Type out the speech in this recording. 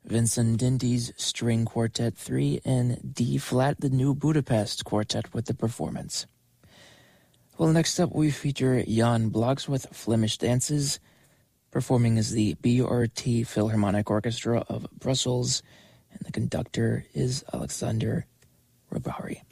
Vincent Dindy's String Quartet 3 in D-flat, the New Budapest Quartet with the performance. Well, next up we feature Jan Bloks with Flemish Dances, performing as the BRT Philharmonic Orchestra of Brussels, and the conductor is Alexander Rabari.